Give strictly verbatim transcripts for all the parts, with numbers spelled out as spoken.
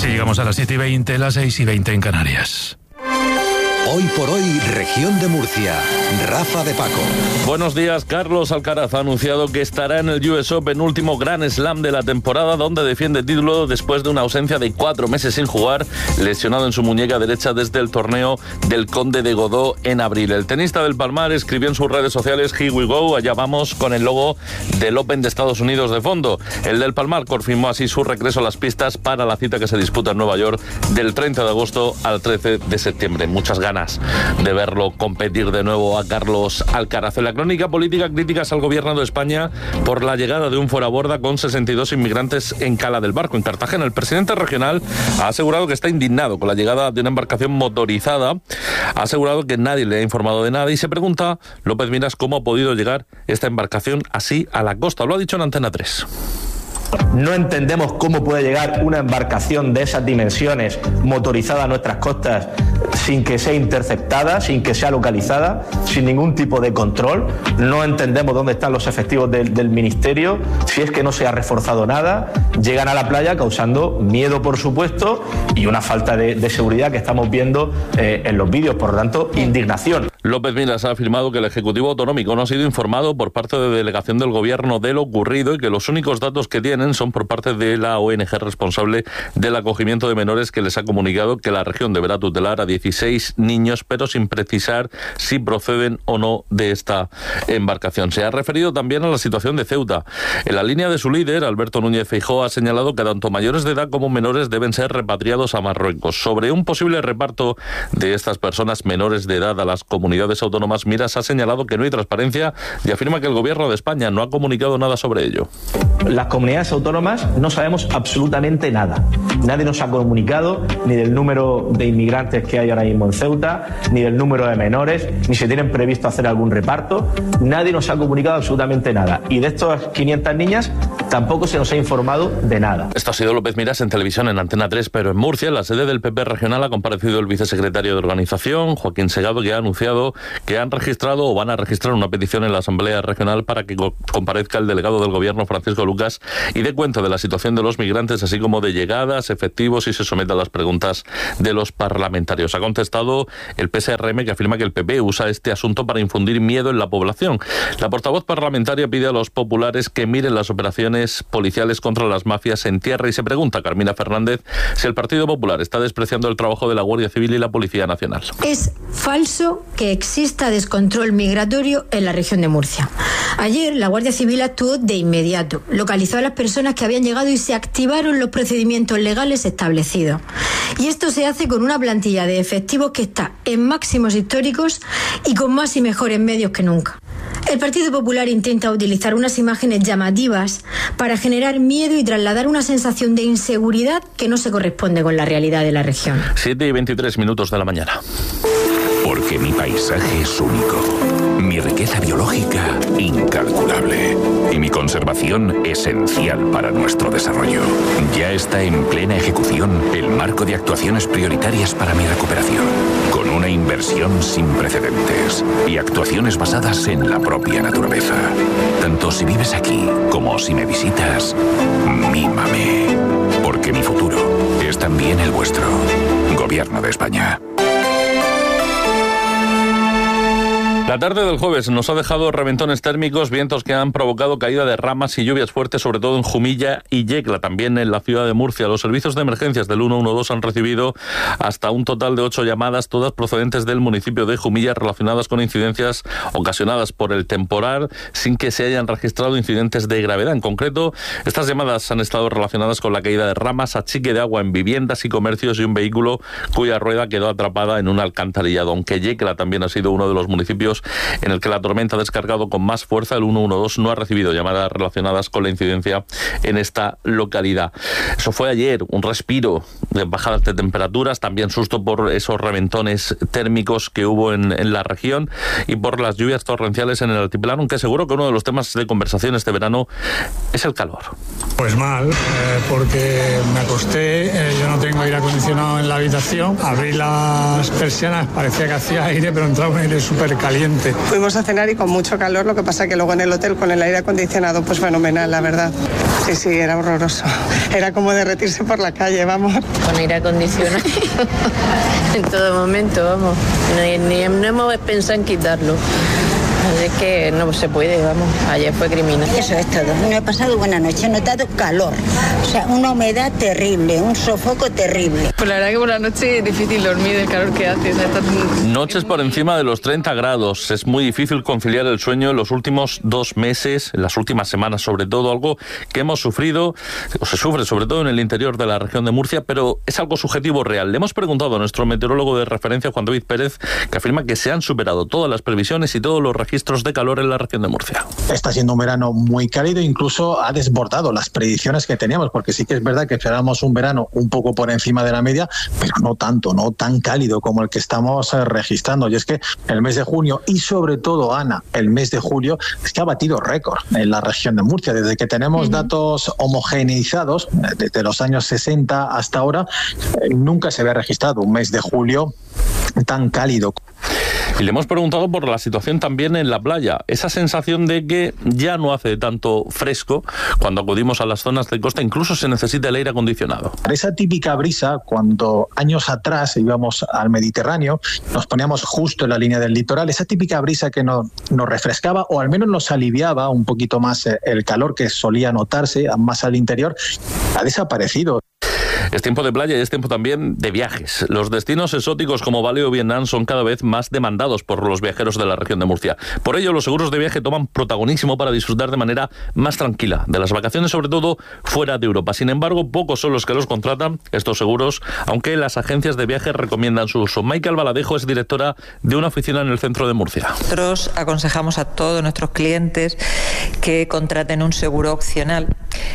Así llegamos a las siete y veinte, las seis y veinte en Canarias. Hoy por hoy, región de Murcia. Rafa de Paco. Buenos días. Carlos Alcaraz ha anunciado que estará en el U S Open, último Grand Slam de la temporada, donde defiende título después de una ausencia de cuatro meses sin jugar, lesionado en su muñeca derecha desde el torneo del Conde de Godó en abril. El tenista del Palmar escribió en sus redes sociales: "Here we go", allá vamos, con el logo del Open de Estados Unidos de fondo. El del Palmar confirmó así su regreso a las pistas para la cita que se disputa en Nueva York del treinta de agosto al trece de septiembre. Muchas ganas de verlo competir de nuevo a Carlos Alcaraz. En la crónica política, críticas al gobierno de España por la llegada de un fueraborda con sesenta y dos inmigrantes en Cala del Barco, en Cartagena. El presidente regional ha asegurado que está indignado con la llegada de una embarcación motorizada. Ha asegurado que nadie le ha informado de nada y se pregunta, López Miras, cómo ha podido llegar esta embarcación así a la costa. Lo ha dicho en Antena tres. No entendemos cómo puede llegar una embarcación de esas dimensiones motorizada a nuestras costas sin que sea interceptada, sin que sea localizada, sin ningún tipo de control. No entendemos dónde están los efectivos del, del ministerio, si es que no se ha reforzado nada. Llegan a la playa causando miedo, por supuesto, y una falta de, de seguridad que estamos viendo eh, en los vídeos. Por lo tanto, indignación. López Miras ha afirmado que el Ejecutivo Autonómico no ha sido informado por parte de delegación del Gobierno de lo ocurrido y que los únicos datos que tienen son por parte de la O N G responsable del acogimiento de menores, que les ha comunicado que la región deberá tutelar a dieciséis niños, pero sin precisar si proceden o no de esta embarcación. Se ha referido también a la situación de Ceuta. En la línea de su líder, Alberto Núñez Feijóo, ha señalado que tanto mayores de edad como menores deben ser repatriados a Marruecos. Sobre un posible reparto de estas personas menores de edad a las comunidades autónomas, Miras ha señalado que no hay transparencia y afirma que el Gobierno de España no ha comunicado nada sobre ello. Las comunidades autónomas no sabemos absolutamente nada. Nadie nos ha comunicado ni del número de inmigrantes que hay ahora mismo en Ceuta, ni del número de menores, ni se tienen previsto hacer algún reparto. Nadie nos ha comunicado absolutamente nada. Y de estas quinientas niñas tampoco se nos ha informado de nada. Esto ha sido López Miras en televisión en Antena tres, pero en Murcia, en la sede del P P regional, ha comparecido el vicesecretario de Organización, Joaquín Segado, que ha anunciado que han registrado o van a registrar una petición en la Asamblea Regional para que comparezca el delegado del Gobierno, Francisco Lucas, y dé cuenta de la situación de los migrantes, así como de llegadas, efectivos, y se someta a las preguntas de los parlamentarios. Ha contestado el P S R M, que afirma que el P P usa este asunto para infundir miedo en la población. La portavoz parlamentaria pide a los populares que miren las operaciones policiales contra las mafias en tierra y se pregunta, Carmina Fernández, si el Partido Popular está despreciando el trabajo de la Guardia Civil y la Policía Nacional. Es falso que exista descontrol migratorio en la región de Murcia. Ayer la Guardia Civil actuó de inmediato, localizó a las personas que habían llegado y se activaron los procedimientos legales establecidos. Y esto se hace con una plantilla de efectivos que está en máximos históricos y con más y mejores medios que nunca. El Partido Popular intenta utilizar unas imágenes llamativas para generar miedo y trasladar una sensación de inseguridad que no se corresponde con la realidad de la región. siete y veintitrés minutos de la mañana. Porque mi paisaje es único, mi riqueza biológica incalculable y mi conservación esencial para nuestro desarrollo. Ya está en plena ejecución el marco de actuaciones prioritarias para mi recuperación, con una inversión sin precedentes y actuaciones basadas en la propia naturaleza. Tanto si vives aquí como si me visitas, mímame, porque mi futuro es también el vuestro. Gobierno de España. La tarde del jueves nos ha dejado reventones térmicos, vientos que han provocado caída de ramas y lluvias fuertes, sobre todo en Jumilla y Yecla, también en la ciudad de Murcia. Los servicios de emergencias del uno uno dos han recibido hasta un total de ocho llamadas, todas procedentes del municipio de Jumilla, relacionadas con incidencias ocasionadas por el temporal, sin que se hayan registrado incidentes de gravedad. En concreto, estas llamadas han estado relacionadas con la caída de ramas, achique de agua en viviendas y comercios y un vehículo cuya rueda quedó atrapada en un alcantarillado. Aunque Yecla también ha sido uno de los municipios en el que la tormenta ha descargado con más fuerza, el uno uno dos no ha recibido llamadas relacionadas con la incidencia en esta localidad. Eso fue ayer, un respiro de bajadas de temperaturas, también susto por esos reventones térmicos que hubo en, en la región y por las lluvias torrenciales en el altiplano, aunque seguro que uno de los temas de conversación este verano es el calor. Pues mal, eh, porque me acosté, eh, yo no tengo aire acondicionado en la habitación, abrí las persianas, parecía que hacía aire, pero entraba un aire súper caliente. Fuimos a cenar y con mucho calor, lo que pasa que luego en el hotel con el aire acondicionado, pues fenomenal, la verdad. Sí, sí, era horroroso. Era como derretirse por la calle, vamos. con aire acondicionado en todo momento, vamos. Ni, ni, no hemos pensado en quitarlo. Es que no se puede, vamos, ayer fue criminal. Eso es todo. No he pasado buena noche, he notado calor, o sea, una humedad terrible, un sofoco terrible. Pues la verdad que por la noche es difícil dormir del calor que hace. O sea, está... Noches por encima de los treinta grados, es muy difícil conciliar el sueño en los últimos dos meses, en las últimas semanas sobre todo, algo que hemos sufrido, o se sufre sobre todo en el interior de la región de Murcia, pero es algo subjetivo real. Le hemos preguntado a nuestro meteorólogo de referencia, Juan David Pérez, que afirma que se han superado todas las previsiones y todos los registros de calor en la región de Murcia. Está siendo un verano muy cálido, incluso ha desbordado las predicciones que teníamos, porque sí que es verdad que esperábamos un verano un poco por encima de la media, pero no tanto, no tan cálido como el que estamos eh, registrando. Y es que el mes de junio y sobre todo, Ana, el mes de julio, es que ha batido récord en la región de Murcia. Desde que tenemos uh-huh. datos homogeneizados, desde los años sesenta hasta ahora, eh, nunca se había registrado un mes de julio tan cálido. Y le hemos preguntado por la situación también en la playa, esa sensación de que ya no hace tanto fresco cuando acudimos a las zonas de costa, incluso se necesita el aire acondicionado. Esa típica brisa, cuando años atrás íbamos al Mediterráneo, nos poníamos justo en la línea del litoral, esa típica brisa que nos, nos refrescaba o al menos nos aliviaba un poquito más el calor que solía notarse más al interior, ha desaparecido. Es tiempo de playa y es tiempo también de viajes. Los destinos exóticos como Bali o Vietnam son cada vez más demandados por los viajeros de la región de Murcia. Por ello, los seguros de viaje toman protagonismo para disfrutar de manera más tranquila de las vacaciones, sobre todo fuera de Europa. Sin embargo, pocos son los que los contratan, estos seguros, aunque las agencias de viaje recomiendan su uso. Maika Albaladejo es directora de una oficina en el centro de Murcia. Nosotros aconsejamos a todos nuestros clientes que contraten un seguro opcional,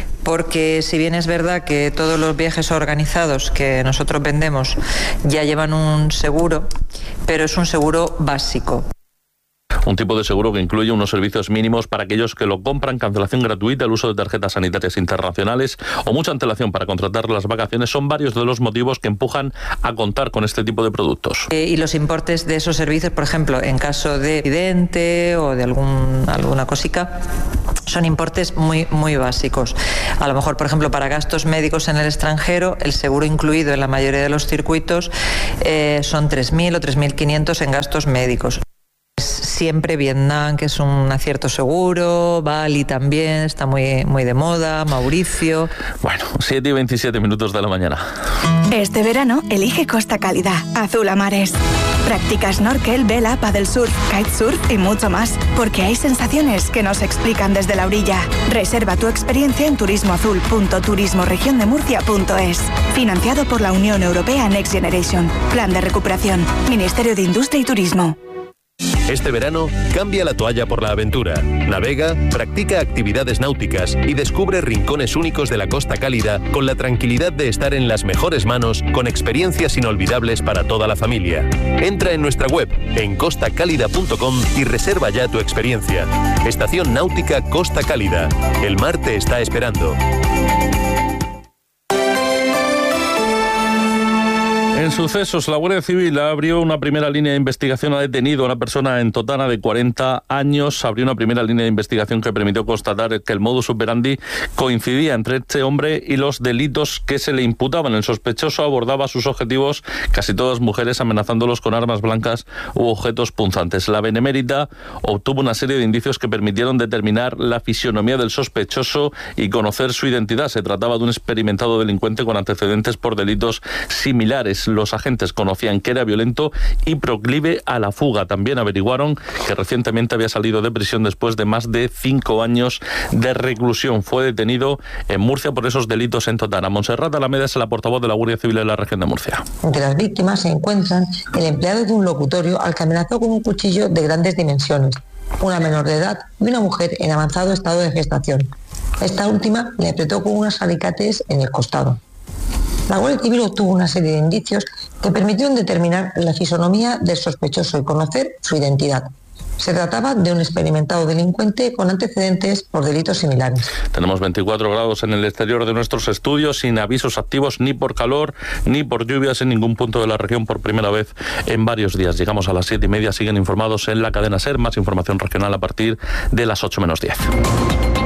porque si bien es verdad que todos los viajes organizados que nosotros vendemos ya llevan un seguro, pero es un seguro básico. Un tipo de seguro que incluye unos servicios mínimos para aquellos que lo compran, cancelación gratuita, el uso de tarjetas sanitarias internacionales o mucha antelación para contratar las vacaciones son varios de los motivos que empujan a contar con este tipo de productos. Eh, y los importes de esos servicios, por ejemplo, en caso de accidente o de algún, alguna cosica, son importes muy, muy básicos. A lo mejor, por ejemplo, para gastos médicos en el extranjero, el seguro incluido en la mayoría de los circuitos eh, son tres mil o tres mil quinientos en gastos médicos. Siempre Vietnam, que es un acierto seguro, Bali también, está muy, muy de moda, Mauricio. Bueno, siete y veintisiete minutos de la mañana. Este verano elige Costa Cálida, azul a mares. Practica snorkel, vela, paddle surf, kitesurf y mucho más, porque hay sensaciones que no se explican desde la orilla. Reserva tu experiencia en turismoazul punto turismo región de murcia punto es. Financiado por la Unión Europea Next Generation. Plan de recuperación. Ministerio de Industria y Turismo. Este verano, cambia la toalla por la aventura. Navega, practica actividades náuticas y descubre rincones únicos de la Costa Cálida con la tranquilidad de estar en las mejores manos con experiencias inolvidables para toda la familia. Entra en nuestra web en costa cálida punto com y reserva ya tu experiencia. Estación Náutica Costa Cálida. El mar te está esperando. En sucesos, la Guardia Civil abrió una primera línea de investigación, ha detenido a una persona en Totana de cuarenta años, abrió una primera línea de investigación que permitió constatar que el modus operandi coincidía entre este hombre y los delitos que se le imputaban. El sospechoso abordaba a sus objetivos, casi todas mujeres, amenazándolos con armas blancas u objetos punzantes. La Benemérita obtuvo una serie de indicios que permitieron determinar la fisionomía del sospechoso y conocer su identidad. Se trataba de un experimentado delincuente con antecedentes por delitos similares. Los agentes conocían que era violento y proclive a la fuga. También averiguaron que recientemente había salido de prisión después de más de cinco años de reclusión. Fue detenido en Murcia por esos delitos en Totana. Montserrat Alameda es la portavoz de la Guardia Civil de la región de Murcia. Entre las víctimas se encuentran el empleado de un locutorio al que amenazó con un cuchillo de grandes dimensiones, una menor de edad y una mujer en avanzado estado de gestación. Esta última le apretó con unos alicates en el costado. La Guardia Civil obtuvo una serie de indicios que permitieron determinar la fisonomía del sospechoso y conocer su identidad. Se trataba de un experimentado delincuente con antecedentes por delitos similares. Tenemos veinticuatro grados en el exterior de nuestros estudios, sin avisos activos ni por calor ni por lluvias en ningún punto de la región por primera vez en varios días. Llegamos a las siete y media, siguen informados en la cadena SER. Más información regional a partir de las ocho menos diez.